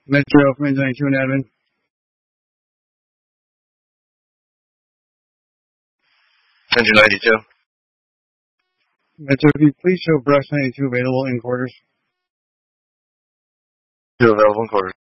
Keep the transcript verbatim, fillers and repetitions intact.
Metro from ninety-two and admin. Engine ninety-two. Metro, can you please show brush ninety-two available in quarters? Two available in quarters.